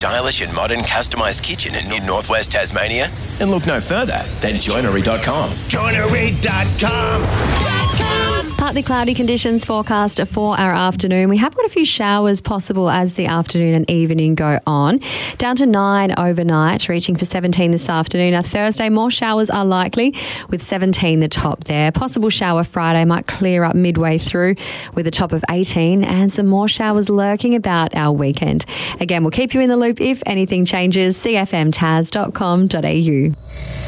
stylish and modern customised kitchen in northwest Tasmania? And look no further than joinery.com. Joinery.com. Partly cloudy conditions forecast for our afternoon. We have got a few showers possible as the afternoon and evening go on. Down to 9 overnight, reaching for 17 this afternoon. Now, Thursday, more showers are likely with 17 the top there. Possible shower Friday might clear up midway through with a top of 18 and some more showers lurking about our weekend. Again, we'll keep you in the loop if anything changes. cfmtas.com.au.